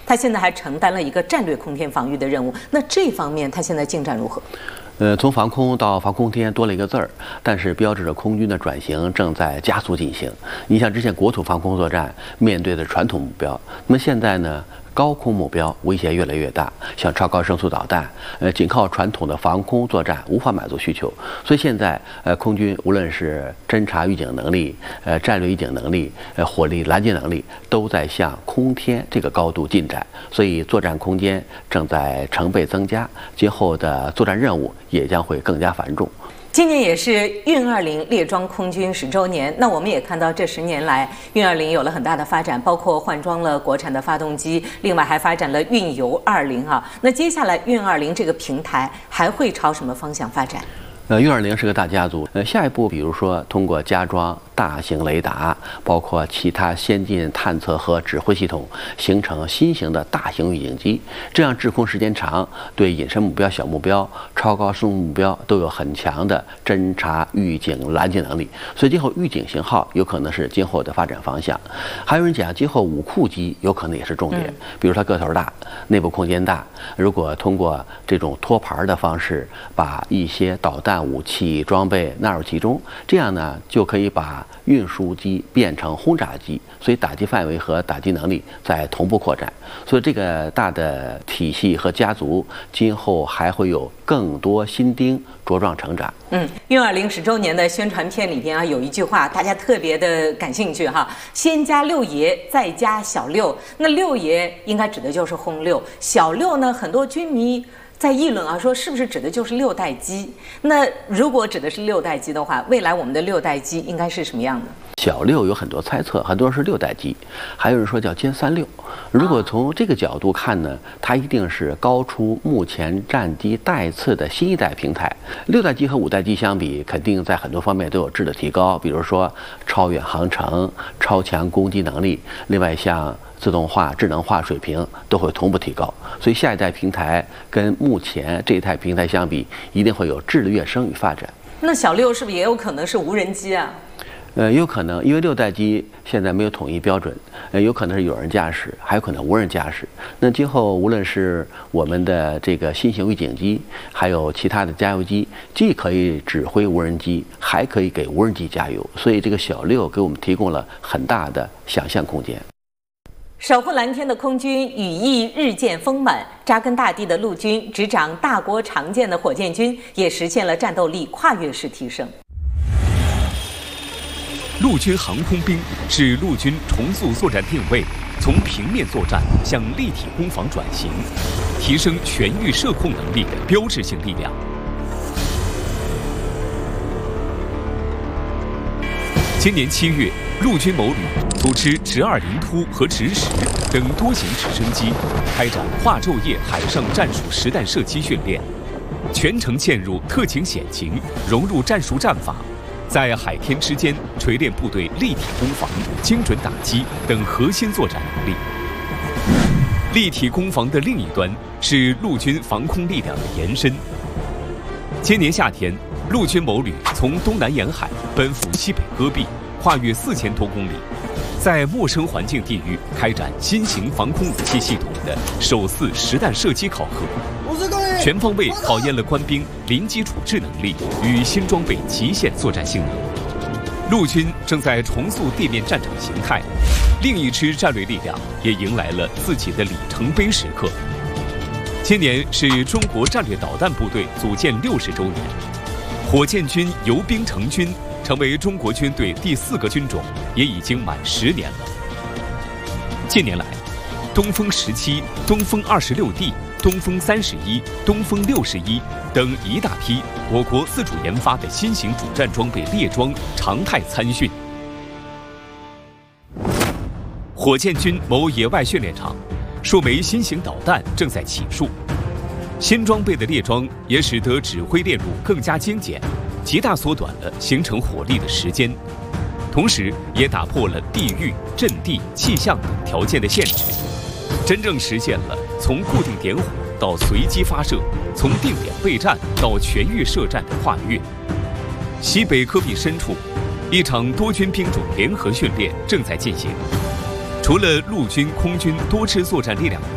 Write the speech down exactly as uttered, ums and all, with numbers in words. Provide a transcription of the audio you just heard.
它现在还承担了一个战略空天防御的任务。那这方面它现在进展如何？ 呃，从防空到防空天多了一个字儿，但是标志着空军的转型正在加速进行。你像之前国土防空作战面对的传统目标，那么现在呢？高空目标威胁越来越大，像超高声速导弹，呃，仅靠传统的防空作战无法满足需求。所以现在，呃，空军无论是侦察预警能力、呃，战略预警能力、呃，火力拦截能力，都在向空天这个高度进展。所以作战空间正在成倍增加，今后的作战任务也将会更加繁重。 今年也是运二零列装空军十周年，那我们也看到这十年来运二零有了很大的发展，包括换装了国产的发动机，另外还发展了运油二零啊。那接下来运二零这个平台还会朝什么方向发展？ 呃，运二零是个大家族。呃，下一步比如说通过加装大型雷达，包括其他先进探测和指挥系统，形成新型的大型预警机。这样滞空时间长，对隐身目标、小目标、超高速目标都有很强的侦察、预警、拦截能力。所以今后预警型号有可能是今后的发展方向。还有人讲，今后五库机有可能也是重点，比如它个头大，内部空间大。如果通过这种托盘的方式，把一些导弹武器装备纳入其中，这样呢就可以把运输机变成轰炸机，所以打击范围和打击能力在同步扩展。所以这个大的体系和家族，今后还会有更多新丁茁壮成长。 嗯，运二零十周年的宣传片里边啊，有一句话大家特别的感兴趣哈，先加六爷，再加小六。那六爷应该指的就是轰六，小六呢，很多军迷在议论啊，说是不是指的就是六代机？那如果指的是六代机的话，未来我们的六代机应该是什么样的？ 小六有很多猜测，很多人是六代机，还有人说叫歼三六。如果从这个角度看呢，它一定是高出目前战机代次的新一代平台。六代机和五代机相比，肯定在很多方面都有质的提高，比如说超远航程、超强攻击能力，另外像自动化、智能化水平都会同步提高。所以下一代平台跟目前这一代平台相比，一定会有质的跃升与发展。 那小六是不是也有可能是无人机啊？ 呃，有可能，因为六代机现在没有统一标准，呃，有可能是有人驾驶，还有可能无人驾驶。那今后无论是我们的这个新型预警机，还有其他的加油机，既可以指挥无人机，还可以给无人机加油。所以这个小六给我们提供了很大的想象空间。 守护蓝天的空军羽翼日渐丰满，扎根大地的陆军执掌大国常见的火箭军，也实现了战斗力跨越式提升。 陆军航空兵是陆军重塑作战定位，从平面作战向立体攻防转型，提升全域射控能力的标志性力量。今年七月，陆军某旅组织直二零突和直十等多型直升机开展跨昼夜海上战术实弹射击训练，全程嵌入特情险情，融入战术战法，在海天之间锤炼部队立体攻防、精准打击等核心作战能力。立体攻防的另一端是陆军防空力量的延伸。今年夏天，陆军某旅从东南沿海奔赴西北戈壁，跨越四千多公里，在陌生环境地域开展新型防空武器系统的首次实弹射击考核，全方位考验了官兵零基础智能力与新装备极限作战性能。陆军正在重塑地面战场形态，另一支战略力量也迎来了自己的里程碑时刻。今年是中国战略导弹部队组建六十周年，火箭军游兵成军，成为中国军队第四个军种，也已经满十年了。近年来，东风十七、东风二十六 D、东风三十一、东风六十一等一大批我国自主研发的新型主战装备列装常态参训。火箭军某野外训练场，数枚新型导弹正在起数，新装备的列装也使得指挥链路更加精简，极大缩短了形成火力的时间，同时也打破了地域、阵地、气象等条件的限制，真正实现了从固定点火到随机发射，从定点备战到全域射战的跨越。西北戈壁深处，一场多军兵种联合训练正在进行，除了陆军、空军多支作战力量